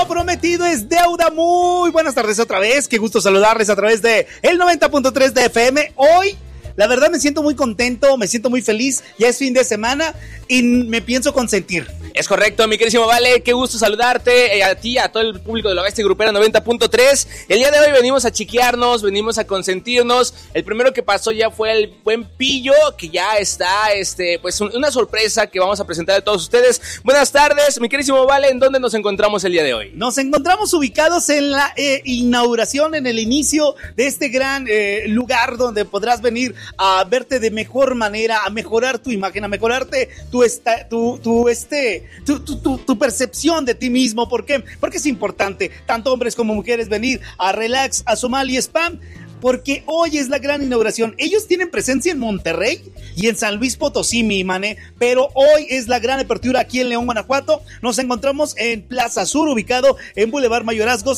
Lo prometido es deuda. Muy buenas tardes otra vez. Qué gusto saludarles a través de el 90.3 de FM. Hoy, la verdad, me siento muy contento, me siento muy feliz. Ya es fin de semana y me pienso consentir. Es correcto, mi querísimo Vale, qué gusto saludarte, a ti, a todo el público de la Bestia Grupera 90.3. El día de hoy venimos a chiquearnos, venimos a consentirnos. El primero que pasó ya fue el buen Pillo, que ya está, pues una sorpresa que vamos a presentar a todos ustedes. Buenas tardes, mi querísimo Vale, ¿en dónde nos encontramos el día de hoy? Nos encontramos ubicados en la inauguración, en el inicio de este gran lugar donde podrás venir a verte de mejor manera, a mejorar tu imagen, a mejorarte tu percepción de ti mismo. ¿Por qué? Porque es importante, tanto hombres como mujeres, venir a Relax, a Somali Spa, porque hoy es la gran inauguración. Ellos tienen presencia en Monterrey y en San Luis Potosí, mi mané, pero hoy es la gran apertura aquí en León, Guanajuato. Nos encontramos en Plaza Sur, ubicado en Boulevard Mayorazgo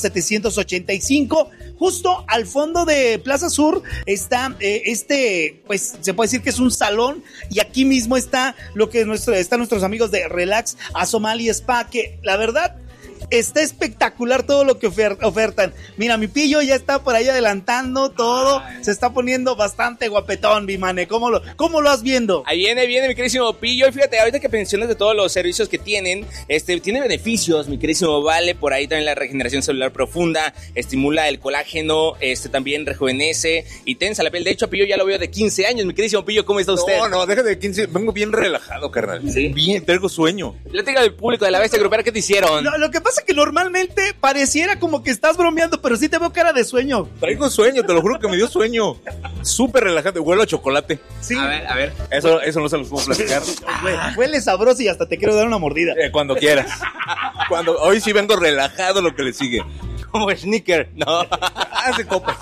785. Justo al fondo de Plaza Sur está pues se puede decir que es un salón, y aquí mismo está están nuestros amigos de Relax a Somali Spa, que la verdad está espectacular todo lo que ofertan. Mira, mi Pillo ya está por ahí adelantando todo. Se está poniendo bastante guapetón, mi mane. ¿Cómo lo vas viendo? Ahí viene, mi querísimo Pillo. Y fíjate, ahorita que mencionas de todos los servicios que tienen, tiene beneficios, mi querísimo Vale. Por ahí también la regeneración celular profunda, estimula el colágeno, también rejuvenece y tensa la piel. De hecho, a Pillo ya lo veo de 15 años, mi querísimo Pillo. ¿Cómo está usted? No, deja de 15. Vengo bien relajado, carnal. ¿Sí? Bien, tengo sueño. Platica del público de la Bestia Grupera, ¿qué te hicieron? No, lo que pasa es que normalmente pareciera como que estás bromeando, pero sí te veo cara de sueño. Traigo sueño, te lo juro que me dio sueño. Súper relajante, huele a chocolate. Sí. A ver. Eso no se los puedo platicar. Huele sabroso y hasta te quiero dar una mordida. Cuando quieras. Hoy sí vengo relajado, lo que le sigue. Como sneaker, no. Hace copas.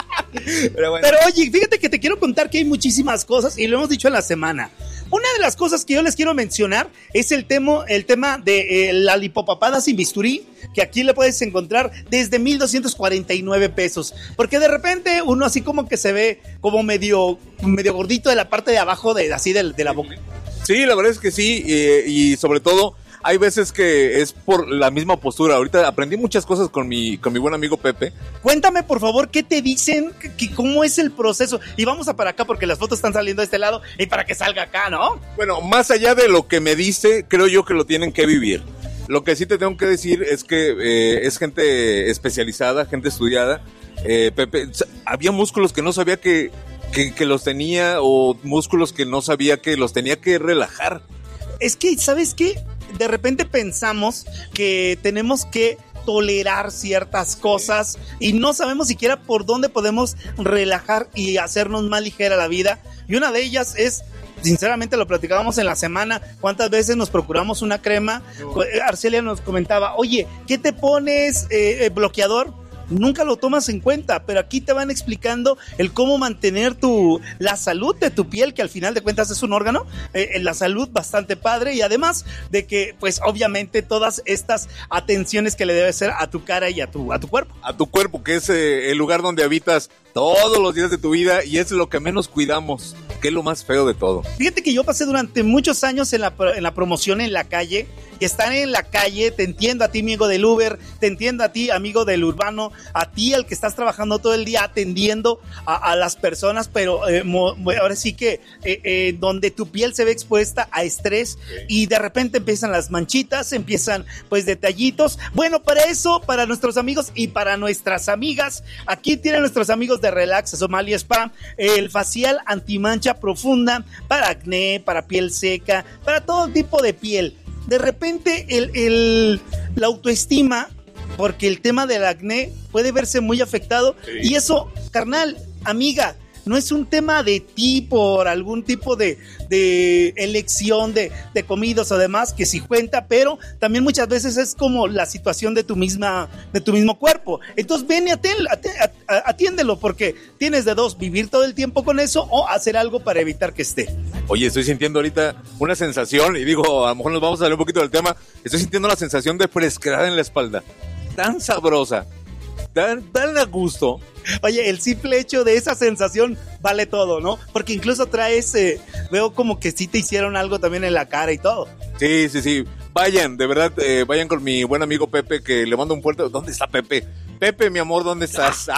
Pero oye, fíjate que te quiero contar que hay muchísimas cosas y lo hemos dicho en la semana. Una de las cosas que yo les quiero mencionar es el tema de la lipopapada sin bisturí, que aquí le puedes encontrar desde 1,249 pesos. Porque de repente uno así como que se ve como medio gordito de la parte de abajo de la boca. Sí, la verdad es que sí, y sobre todo hay veces que es por la misma postura. Ahorita aprendí muchas cosas con mi buen amigo Pepe. Cuéntame, por favor, ¿qué te dicen? ¿Cómo es el proceso? Y vamos a para acá porque las fotos están saliendo de este lado y para que salga acá, ¿no? Bueno, más allá de lo que me dice, creo yo que lo tienen que vivir. Lo que sí te tengo que decir es que es gente especializada, gente estudiada. Pepe, había músculos que no sabía que los tenía, o músculos que no sabía que los tenía que relajar. Es que, ¿sabes qué? De repente pensamos que tenemos que tolerar ciertas cosas y no sabemos siquiera por dónde podemos relajar y hacernos más ligera la vida. Y una de ellas es, sinceramente lo platicábamos en la semana, cuántas veces nos procuramos una crema. Arcelia nos comentaba, oye, ¿qué te pones? ¿Bloqueador? Nunca lo tomas en cuenta, pero aquí te van explicando el cómo mantener la salud de tu piel, que al final de cuentas es un órgano, la salud bastante padre, y además de que, pues obviamente todas estas atenciones que le debe hacer a tu cara y a tu cuerpo. A tu cuerpo, que es el lugar donde habitas todos los días de tu vida y es lo que menos cuidamos, que es lo más feo de todo. Fíjate que yo pasé durante muchos años en la promoción en la calle, y estar en la calle, te entiendo a ti, amigo del Uber, te entiendo a ti, amigo del urbano, a ti, el que estás trabajando todo el día atendiendo a las personas, pero ahora sí que donde tu piel se ve expuesta a estrés, y de repente empiezan las manchitas, empiezan pues detallitos. Bueno, para eso, para nuestros amigos y para nuestras amigas, aquí tienen nuestros amigos de Relax Somali Spa, el facial antimancha profunda para acné, para piel seca, para todo tipo de piel. De repente la autoestima, porque el tema del acné puede verse muy afectado, y eso, carnal, amiga, no es un tema de ti por algún tipo de elección de comidas o demás, que sí cuenta, pero también muchas veces es como la situación de tu mismo cuerpo. Entonces ven y atiéndelo, porque tienes de dos: vivir todo el tiempo con eso o hacer algo para evitar que esté. Oye, estoy sintiendo ahorita una sensación, y digo, a lo mejor nos vamos a salir un poquito del tema, estoy sintiendo la sensación de fresquedad en la espalda, tan sabrosa, tan a gusto. Oye, el simple hecho de esa sensación vale todo, ¿no? Porque incluso traes, veo como que sí te hicieron algo también en la cara y todo. Sí. vayan, de verdad, vayan con mi buen amigo Pepe, que le mando un fuerte... ¿Dónde está Pepe? Pepe, mi amor, ¿dónde estás?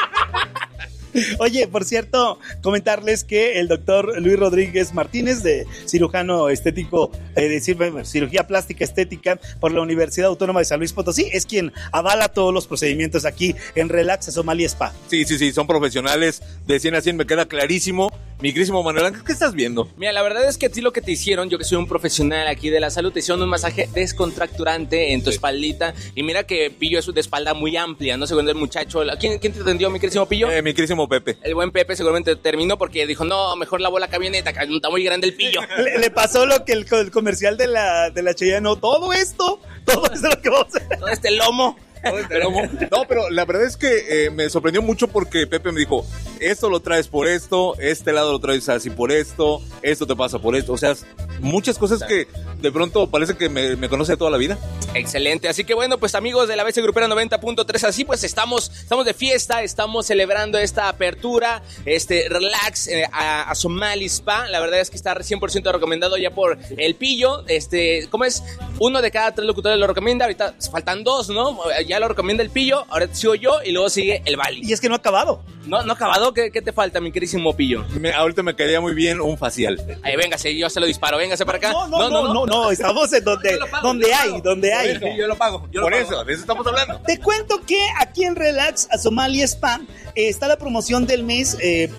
Oye, por cierto, comentarles que el doctor Luis Rodríguez Martínez, de cirujano estético, de cirugía plástica estética por la Universidad Autónoma de San Luis Potosí, es quien avala todos los procedimientos aquí en Relax Asomalia Spa. Sí, son profesionales de 100 a 100, me queda clarísimo. Mi querísimo Manuel Ángel, ¿qué estás viendo? Mira, la verdad es que a ti lo que te hicieron, yo que soy un profesional aquí de la salud, te hicieron un masaje descontracturante en tu espaldita. Y mira que Pillo es de espalda muy amplia, no sé cuándo el muchacho. ¿Quién te atendió, mi querísimo Pillo? Mi querísimo Pepe. El buen Pepe seguramente terminó porque dijo, no, mejor lavo la camioneta, está muy grande el Pillo. Le pasó lo que el comercial de la Cheyenne, no, todo esto es lo que vamos a hacer. Todo este lomo. No, pero la verdad es que me sorprendió mucho porque Pepe me dijo, esto lo traes por esto, este lado lo traes así por esto te pasa por esto, o sea, muchas cosas que de pronto parece que me conoce toda la vida. Excelente, así que bueno, pues amigos de la ABC Grupera 90.3, así pues estamos de fiesta, estamos celebrando esta apertura, Relax a Somali Spa. La verdad es que está 100% recomendado ya por el Pillo, ¿cómo es? 1 de cada 3 locutores lo recomienda, ahorita faltan 2, ¿no? Ya lo recomienda el Pillo, ahora sigo yo y luego sigue el Bali. Y es que no ha acabado. ¿No ha acabado? ¿Qué te falta, mi querísimo Pillo? Ahorita me quedaría muy bien un facial. Ahí, véngase, yo se lo disparo, véngase para acá. No, estamos en donde hay. Yo lo pago. Por eso, de eso estamos hablando. Te cuento que aquí en Relax Asomalia Spa está la promoción del mes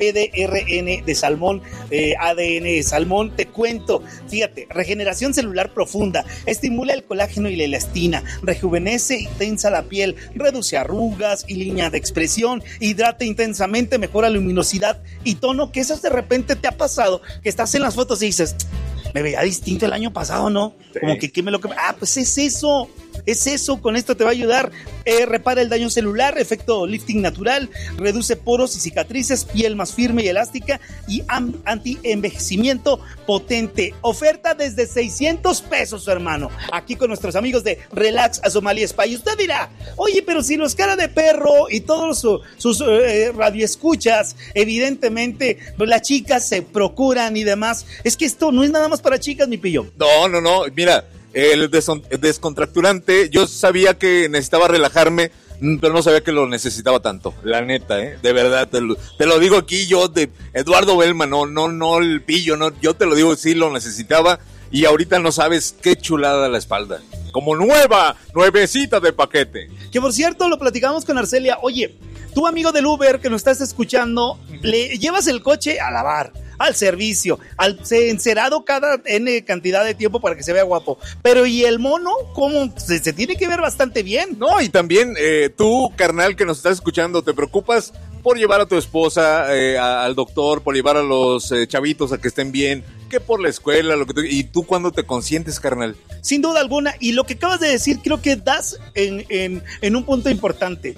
PDRN de salmón, ADN de salmón. Te cuento, fíjate, regeneración celular profunda, estimula el colágeno y la elastina, rejuvenece y tensa la piel, reduce arrugas y línea de expresión, hidrata intensamente, mejora luminosidad y tono, que eso de repente te ha pasado, que estás en las fotos y dices, me veía distinto el año pasado, ¿no? Sí. Como que pues es eso, con esto te va a ayudar. Repara el daño celular, efecto lifting natural, reduce poros y cicatrices, piel más firme y elástica y anti-envejecimiento potente. Oferta desde 600 pesos, hermano. Aquí con nuestros amigos de Relax Asomalia Spa. Y usted dirá, oye, pero si los cara de perro y todos sus radioescuchas, evidentemente, pues las chicas se procuran y demás. Es que esto no es nada más para chicas, mi Pillo. No, mira, el descontracturante, yo sabía que necesitaba relajarme, pero no sabía que lo necesitaba tanto, la neta, de verdad, te lo digo aquí yo, de Eduardo Belma, no el Pillo, no, yo te lo digo, sí lo necesitaba, y ahorita no sabes qué chulada la espalda, como nuevecita de paquete. Que por cierto, lo platicamos con Arcelia, oye, tú amigo del Uber que nos estás escuchando, le llevas el coche a lavar, al servicio, al encerado cada N cantidad de tiempo para que se vea guapo. Pero ¿y el mono? ¿Cómo? Se tiene que ver bastante bien. No, y también tú, carnal, que nos estás escuchando, te preocupas por llevar a tu esposa al doctor, por llevar a los chavitos a que estén bien, que por la escuela, y tú cuando te consientes, carnal. Sin duda alguna, y lo que acabas de decir, creo que das en un punto importante,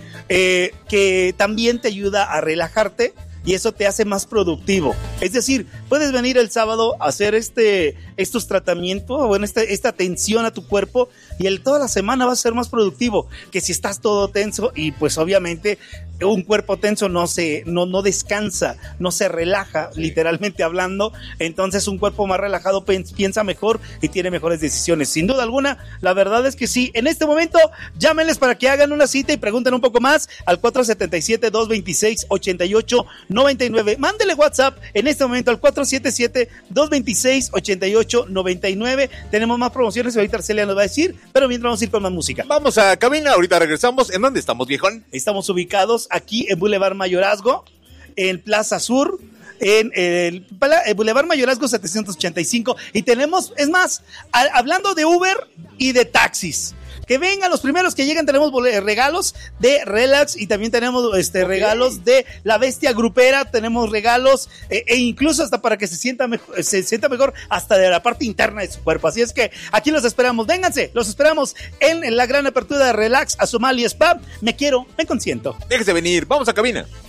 que también te ayuda a relajarte, y eso te hace más productivo. Es decir, puedes venir el sábado a hacer estos tratamientos, o esta atención a tu cuerpo, y toda la semana vas a ser más productivo que si estás todo tenso, y pues obviamente un cuerpo tenso no descansa, no se relaja, literalmente hablando. Entonces un cuerpo más relajado piensa mejor y tiene mejores decisiones. Sin duda alguna, la verdad es que sí. En este momento, llámenles para que hagan una cita y pregunten un poco más al 477-226-8899. Mándele WhatsApp en este momento al 477-226-8899. Tenemos más promociones, ahorita Arcelia nos va a decir, pero mientras vamos a ir con más música. Vamos a cabina, ahorita regresamos. ¿En dónde estamos, viejón? Estamos ubicados aquí en Boulevard Mayorazgo, en Plaza Sur, en el Boulevard Mayorazgo 785, y tenemos, es más, hablando de Uber y de taxis, que vengan los primeros que lleguen, tenemos regalos de Relax y también tenemos regalos de La Bestia Grupera, tenemos regalos e incluso hasta para que se sienta mejor hasta de la parte interna de su cuerpo. Así es que aquí los esperamos, vénganse, los esperamos en la gran apertura de Relax Asomalia Spa. Me quiero, me consiento. Déjese venir, vamos a cabina.